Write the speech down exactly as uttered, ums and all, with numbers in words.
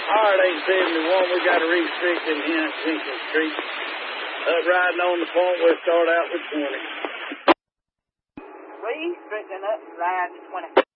Hard eight seventy-one, we got a restricted here at Central Street. Up riding on the point, we'll start out with twenty. Restricting up, ride to twenty.